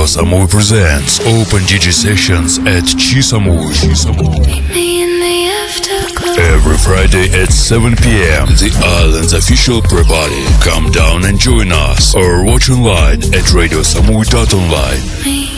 Samui presents Open DJ Sessions at Chisamui. Every Friday at 7 p.m. The island's official pre-party. Come down and join us or watch online at radiosamui.online.